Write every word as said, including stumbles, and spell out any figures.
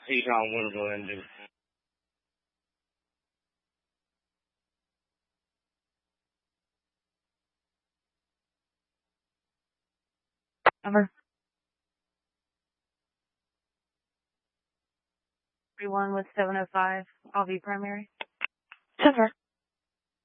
He's on Winterville engine. Over. Everyone with seven oh five, I'll be primary. Over.